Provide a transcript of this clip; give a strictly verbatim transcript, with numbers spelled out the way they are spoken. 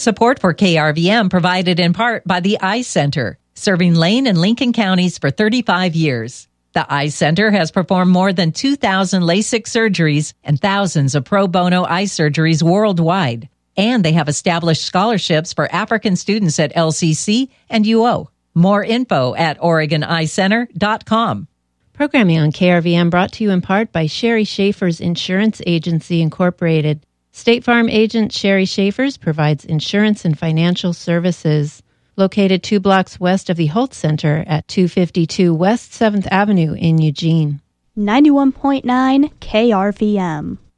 Support for K R V M provided in part by the Eye Center, serving Lane and Lincoln counties for thirty-five years. The Eye Center has performed more than two thousand LASIK surgeries and thousands of pro bono eye surgeries worldwide. And they have established scholarships for African students at L C C and U O. More info at Oregon Eye Center dot com. Programming on K R V M brought to you in part by Sherry Schaefer's Insurance Agency, Incorporated. State Farm agent Sherry Schaefer's provides insurance and financial services. Located two blocks west of the Holt Center at two fifty-two West seventh Avenue in Eugene. ninety-one point nine K R V M.